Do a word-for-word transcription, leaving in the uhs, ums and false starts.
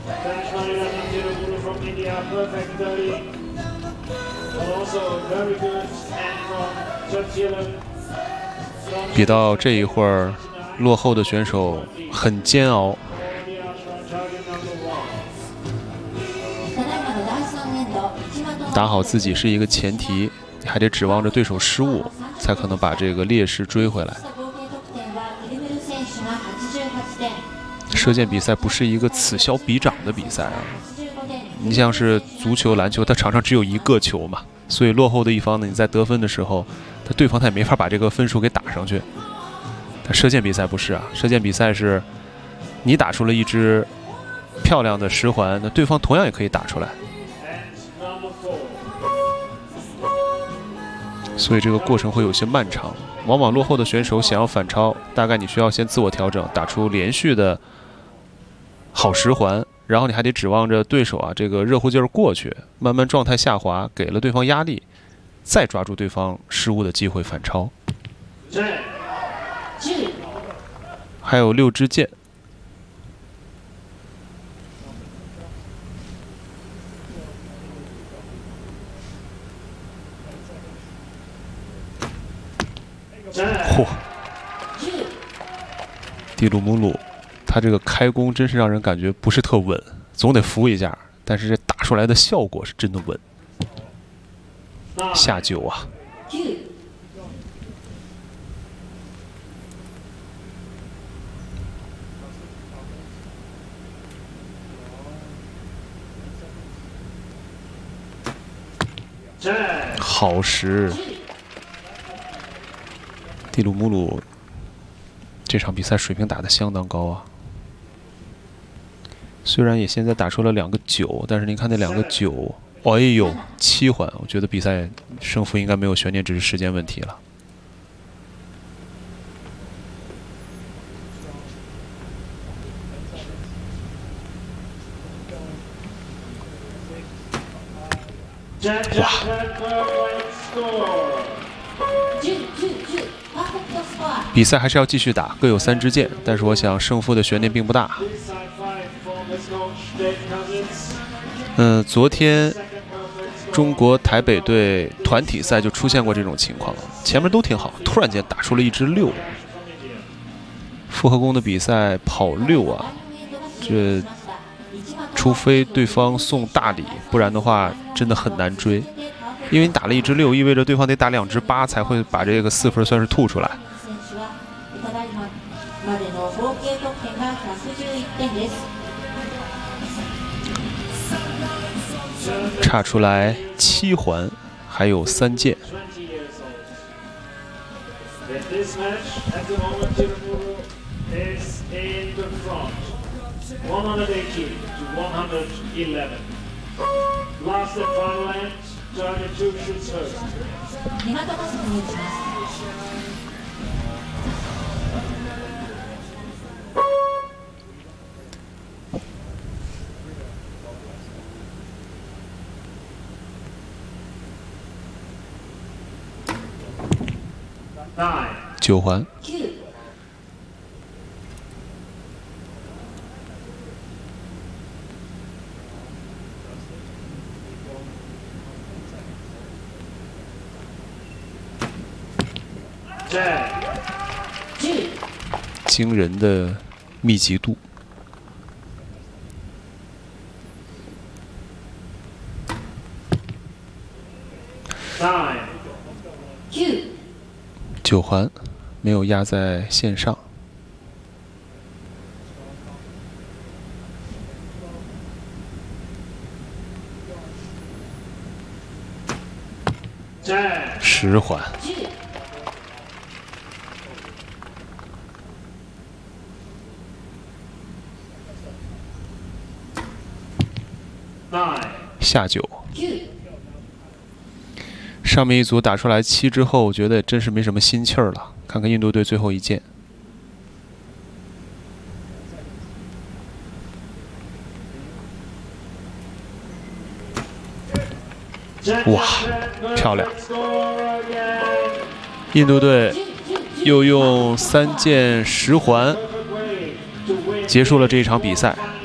比到这一会儿，落后的选手很煎熬。打好自己是一个前提，你还得指望着对手失误，才可能把这个劣势追回来。射箭比赛不是一个此消彼长的比赛啊！你像是足球、篮球，它场上只有一个球嘛，所以落后的一方呢，你在得分的时候，他对方他也没法把这个分数给打上去。但射箭比赛不是啊，射箭比赛是你打出了一支漂亮的十环，那对方同样也可以打出来。所以这个过程会有些漫长，往往落后的选手想要反超，大概你需要先自我调整，打出连续的好十环，然后你还得指望着对手啊这个热乎劲儿过去，慢慢状态下滑，给了对方压力，再抓住对方失误的机会反超。还有六支箭。嚯！蒂鲁姆鲁，他这个开弓真是让人感觉不是特稳，总得扶一下。但是这打出来的效果是真的稳。下九啊！好时。蒂鲁姆鲁这场比赛水平打得相当高啊，虽然也现在打出了两个九，但是您看那两个九，哎呦，七环，我觉得比赛胜负应该没有悬念，只是时间问题了。哇！比赛还是要继续打，各有三支箭，但是我想胜负的悬念并不大。嗯，昨天中国台北队团体赛就出现过这种情况，前面都挺好，突然间打出了一支六。复合弓的比赛跑六啊，这除非对方送大礼，不然的话真的很难追。因为你打了一支六，意味着对方得打两支八才会把这个四分算是吐出来。差出来七环，还有三箭。九环。惊人的密集度。九环没有压在线上。十环。下九。上面一组打出来七之后，我觉得真是没什么心气儿了。看看印度队最后一箭。哇，漂亮！印度队又用三箭十环结束了这一场比赛。